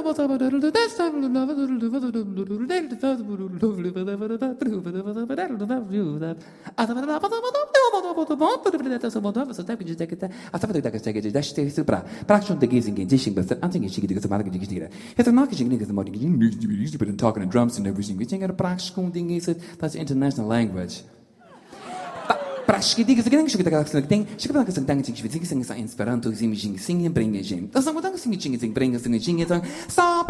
talking and drums and everything. We think that's international language. Prashki diga sing ding shikaba sing dang sing sing Esperanto sing sing bring sing. Das sagen wir dann sing bring sing so